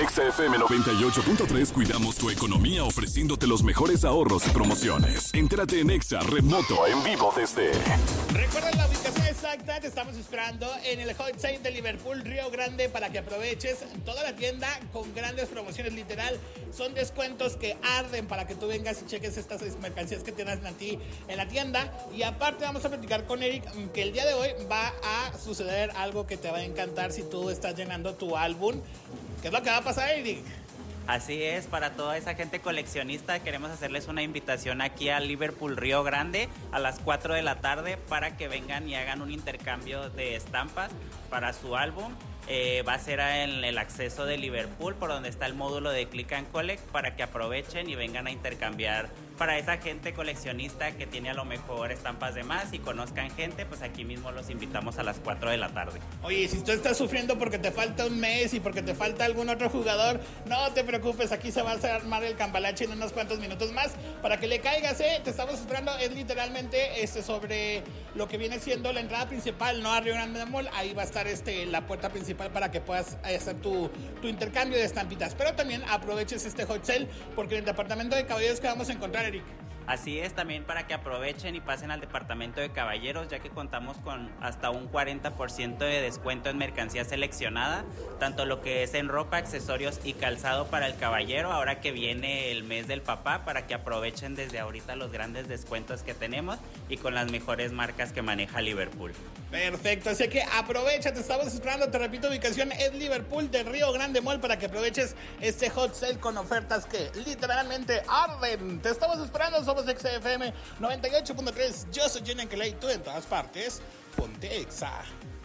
XFM 98.3 cuidamos tu economía ofreciéndote los mejores ahorros y promociones. Entérate en Exa Remoto en vivo desde... Recuerda la ubicación exacta, te estamos esperando en el Hot Sale de Liverpool Río Grande para que aproveches toda la tienda con grandes promociones, literal. Son descuentos que arden para que tú vengas y cheques estas mercancías que tienes a ti en la tienda. Y aparte vamos a platicar con Eric que el día de hoy va a suceder algo que te va a encantar si tú estás llenando tu álbum. ¿Qué es lo que va a pasar, Eric? Así es, para toda esa gente coleccionista queremos hacerles una invitación aquí a Liverpool Río Grande a las 4 de la tarde para que vengan y hagan un intercambio de estampas para su álbum. Va a ser en el acceso de Liverpool por donde está el módulo de Click and Collect para que aprovechen y vengan a intercambiar. Para esa gente coleccionista que tiene a lo mejor estampas de más y conozcan gente, pues aquí mismo los invitamos a las 4 de la tarde. Oye, si tú estás sufriendo porque te falta un mes y porque te falta algún otro jugador, no te preocupes, aquí se va a armar el cambalache en unos cuantos minutos más para que le caigas, te estamos esperando. Es literalmente sobre lo que viene siendo la entrada principal, no a Río Grande Mall. Ahí va a estar la puerta principal para que puedas hacer tu intercambio de estampitas. Pero también aproveches este hot sale porque en el departamento de caballeros que vamos a encontrar, Eric. Así es, también para que aprovechen y pasen al departamento de caballeros, ya que contamos con hasta un 40% de descuento en mercancía seleccionada, tanto lo que es en ropa, accesorios y calzado para el caballero, ahora que viene el mes del papá, para que aprovechen desde ahorita los grandes descuentos que tenemos y con las mejores marcas que maneja Liverpool. Perfecto, así que aprovecha, te estamos esperando, te repito, ubicación es Liverpool de Río Grande Mall para que aproveches este hot sale con ofertas que literalmente arden. Te estamos esperando, somos XFM 98.3, yo soy Jenny Kelly, tú en todas partes, ponte Exa.